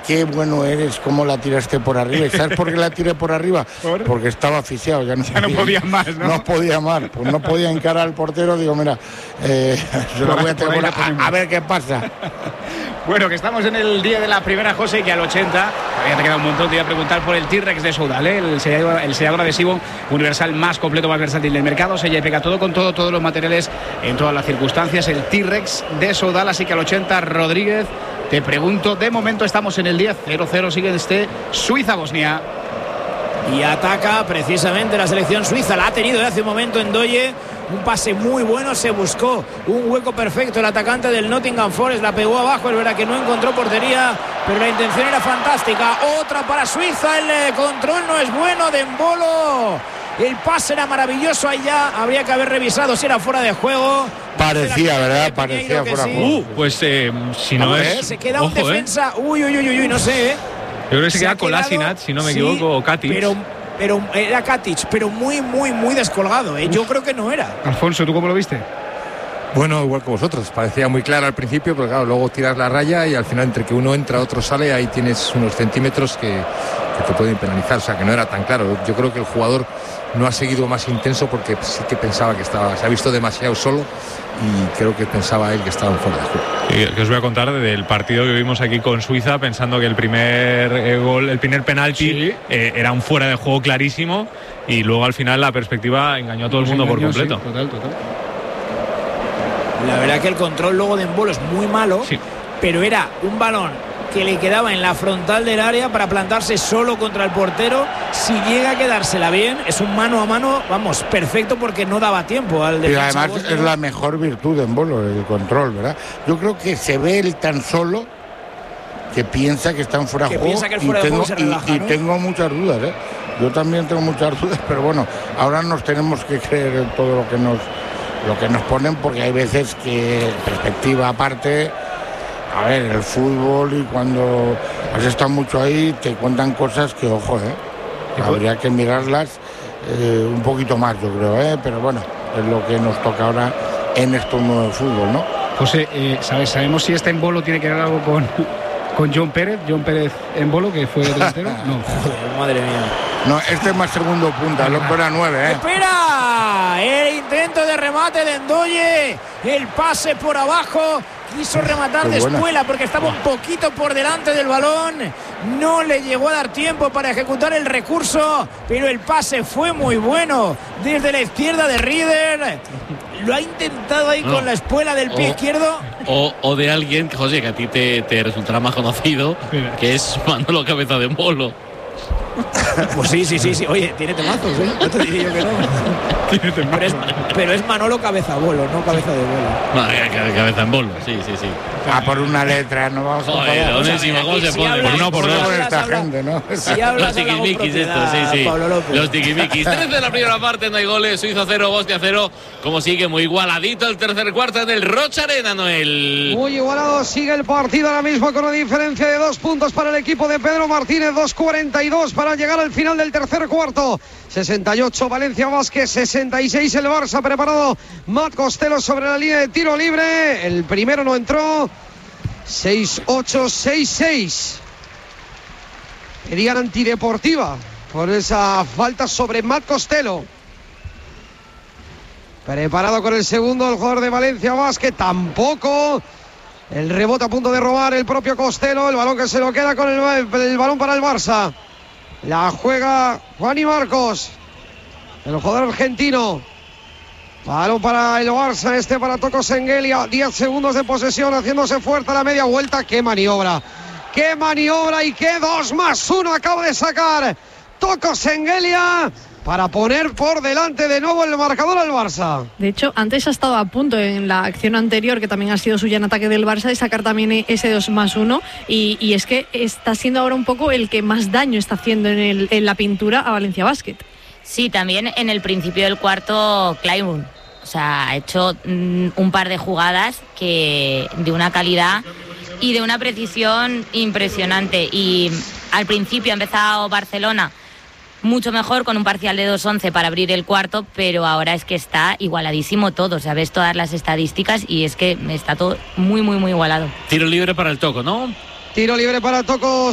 qué bueno eres, cómo la tiraste por arriba. ¿Y sabes por qué la tiré por arriba? Porque estaba asfixiado, ya no podía más, ¿no? No podía más, pues no podía encarar al portero. Digo, mira, se lo voy a tener a ver qué pasa. Bueno, que estamos en el día de la primera, José, que al 80, había te quedado un montón, te iba a preguntar por el T-Rex de Soudal, el sellador adhesivo universal más completo, más versátil del mercado, sella y pega todo con todo, todos los materiales en todas las circunstancias, el T-Rex de Soudal. Así que al 80, Rodríguez, te pregunto, de momento estamos en el 10, 0-0, sigue este Suiza-Bosnia. Y ataca precisamente la selección suiza, la ha tenido de hace un momento Ndoye. Un pase muy bueno, se buscó un hueco perfecto el atacante del Nottingham Forest, la pegó abajo, es verdad que no encontró portería, pero la intención era fantástica. Otra para Suiza, el control no es bueno de Embolo, el pase era maravilloso, ahí ya habría que haber revisado si era fuera de juego. Parecía, ¿verdad? Parecía fuera de juego. Pues si no es... Se queda un defensa, uy, no sé, Yo creo que se queda Kolasinac, si no me equivoco, o Katic. Pero era Katic, pero muy descolgado, ¿eh? Yo creo que no era. Alfonso, ¿tú cómo lo viste? Bueno, igual que vosotros, parecía muy claro al principio, pero claro, luego tiras la raya y al final entre que uno entra, otro sale, ahí tienes unos centímetros que te pueden penalizar, o sea que no era tan claro. Yo creo que el jugador no ha seguido más intenso porque sí que pensaba que se ha visto demasiado solo y creo que pensaba él que estaba fuera de juego. Que os voy a contar del partido que vimos aquí con Suiza, pensando que el primer gol, el primer penalti era un fuera de juego clarísimo y luego al final la perspectiva engañó a todo el mundo por completo. Sí, total. La verdad que el control luego de Embolo es muy malo, pero era un balón que le quedaba en la frontal del área para plantarse solo contra el portero. Si llega a quedársela bien, es un mano a mano, vamos, perfecto, porque no daba tiempo al defensa. Y además es la mejor virtud de Embolo, el control, ¿verdad? Yo creo que se ve él tan solo que piensa que está en fuera de juego, y tengo muchas dudas, ¿eh? Yo también tengo muchas dudas, pero bueno, ahora nos tenemos que creer en todo lo que nos ponen, porque hay veces que, perspectiva aparte, a ver, el fútbol, y cuando has estado mucho ahí te cuentan cosas que, ojo, habría que mirarlas un poquito más, yo creo, pero bueno, es lo que nos toca ahora en estos nuevos fútbol, ¿no? José, ¿sabemos si este Embolo tiene que ver algo con John Pérez Embolo, que fue delantero? No. Joder, madre mía. No, este es más segundo punta, el otro era 9, ¡Espera! El intento de remate de Ndoye, el pase por abajo, quiso rematar de espuela porque estaba un poquito por delante del balón, no le llegó a dar tiempo para ejecutar el recurso, pero el pase fue muy bueno desde la izquierda de Rieder. Lo ha intentado ahí con la espuela del pie izquierdo. O de alguien, José, que a ti te resultará más conocido, que es Manolo Cabeza de Embolo. Pues sí. Oye, tiene temazos, ¿eh? No te diría yo que no. Pero es Manolo Cabeza Bolo, no Cabeza de Bolo. Cabeza en bolo, sí. Por una letra, no vamos a joder, Onésimo, ¿cómo se pone? Por una o por dos. Esta gente, ¿no? Los tiquismiquis estos, sí. Los tiquismiquis. 13 de la primera parte, no hay goles. Suiza 0, Bosnia 0. Como sigue muy igualadito el tercer cuarto en el Rocha Arena, Noel. Muy igualado sigue el partido ahora mismo con una diferencia de 2 puntos para el equipo de Pedro Martínez. 2:42 para llegar al final del tercer cuarto. 68 Valencia Basket, 66 el Barça. Preparado Matt Costello sobre la línea de tiro libre. El primero no entró. 6-8, 6-6. Querían antideportiva por esa falta sobre Matt Costello. Preparado con el segundo el jugador de Valencia Basket. Tampoco. El rebote a punto de robar el propio Costello. El balón que se lo queda con el balón para el Barça. La juega Juani Marcos, el jugador argentino. Balón para el Barça, para Toko Sengelia. 10 segundos de posesión, haciéndose fuerte a la media vuelta. ¡Qué maniobra! Y qué 2+1 acaba de sacar Toko Sengelia para poner por delante de nuevo el marcador al Barça. De hecho, antes ha estado a punto en la acción anterior, que también ha sido suya en ataque del Barça, de sacar también ese 2+1, y es que está siendo ahora un poco el que más daño está haciendo en la pintura a Valencia Basket. Sí, también en el principio del cuarto Clyburn, o sea, ha hecho un par de jugadas que de una calidad y de una precisión impresionante, y al principio ha empezado Barcelona mucho mejor con un parcial de 2-11 para abrir el cuarto, pero ahora es que está igualadísimo todo, o sea, ves todas las estadísticas y es que está todo muy igualado. Tiro libre para el Toco, ¿no? Tiro libre para Toko